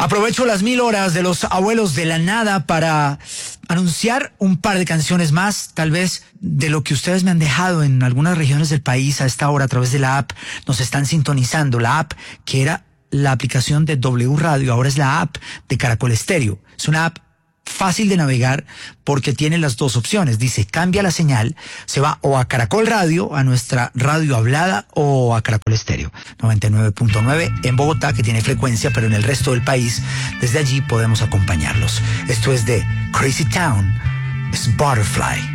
Aprovecho las 1000 horas de los abuelos de la nada para anunciar un par de canciones más, tal vez de lo que ustedes me han dejado en algunas regiones del país a esta hora a través de la app. Nos están sintonizando. La app que era la aplicación de W Radio, ahora es la app de Caracol Estéreo. Es una app fácil de navegar porque tiene las dos opciones. Dice, cambia la señal, se va o a Caracol Radio, a nuestra radio hablada, o a Caracol Estéreo 99.9 en Bogotá, que tiene frecuencia, pero en el resto del país, desde allí podemos acompañarlos. Esto es de Crazy Town, es Butterfly.